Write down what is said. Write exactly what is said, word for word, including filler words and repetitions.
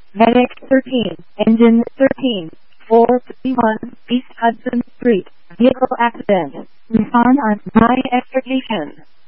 Medic thirteen, Engine thirteen, four fifty-one, East Hudson Street, vehicle accident. Respond on my expectation.